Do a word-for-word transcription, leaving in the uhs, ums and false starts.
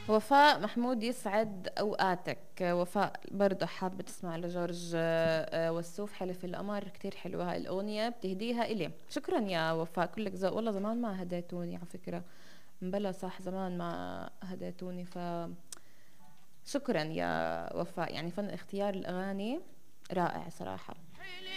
وفاء محمود يسعد اوقاتك. وفاء برضه حابة تسمع لجورج آه، وسوف حلف القمر، كتير حلوة هاي الأغنية، بتهديها إلي. شكرا يا وفاء، كلك ذوق والله. زمان ما هديتوني على فكرة، مبلا صح، زمان ما هديتوني. ف شكرا يا وفاء، يعني فن اختيار الأغاني رائع صراحة.